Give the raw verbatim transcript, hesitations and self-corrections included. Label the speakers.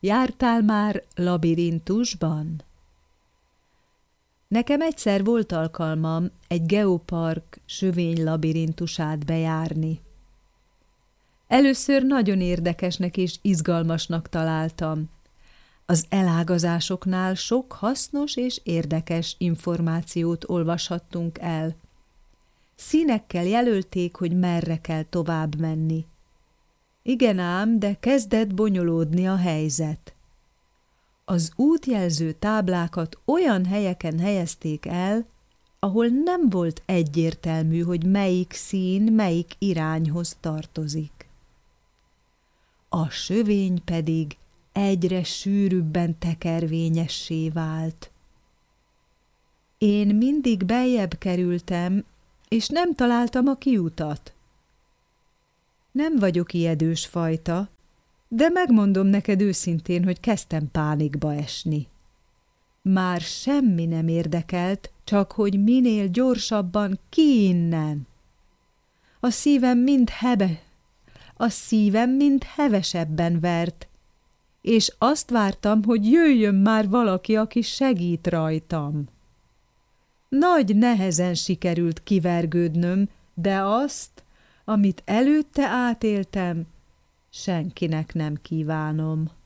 Speaker 1: Jártál már labirintusban? Nekem egyszer volt alkalmam egy geopark sövény labirintusát bejárni. Először nagyon érdekesnek és izgalmasnak találtam. Az elágazásoknál sok hasznos és érdekes információt olvashattunk el. Színekkel jelölték, hogy merre kell tovább menni. Igen ám, de kezdett bonyolódni a helyzet. Az útjelző táblákat olyan helyeken helyezték el, ahol nem volt egyértelmű, hogy melyik szín melyik irányhoz tartozik. A sövény pedig egyre sűrűbben tekervényessé vált. Én mindig beljebb kerültem, és nem találtam a kiutat. Nem vagyok ijedős fajta, de megmondom neked őszintén, hogy kezdtem pánikba esni. Már semmi nem érdekelt, csak hogy minél gyorsabban ki innen. A szívem mind hebe, a szívem mind hevesebben vert, és azt vártam, hogy jöjjön már valaki, aki segít rajtam. Nagy nehezen sikerült kivergődnöm, de azt, amit előtte átéltem, senkinek nem kívánom.